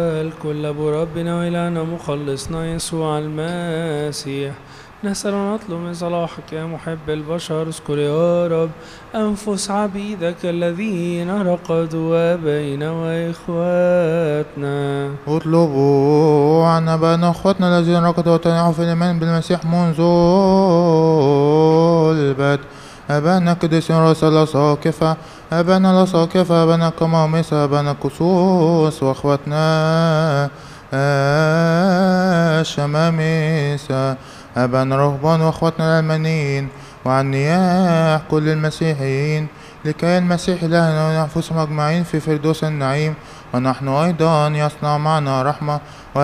الكل بربنا وإلهنا مخلصنا يسوع المسيح، نسأل ونطلب من صلاحك يا محب البشر. اذكر يا رب أنفس عبيدك الذين رقدوا وبين وإخواتنا. اطلبوا عن أبائنا أخواتنا الذين رقدوا وتنعوا في الإيمان بالمسيح منذ البدء، أبانا القديسين رؤساء الأساقفة، أبانا الأساقفة، أبانا القمامسة، أبانا الكسوس، وأخواتنا الشمامسة، أبانا الرهبان، وأخواتنا العلمانيين، وعن نياح كل المسيحيين، لكي المسيح إلهنا وننفسهم أجمعين في فردوس النعيم، ونحن أيضا يصنع معنا رحمة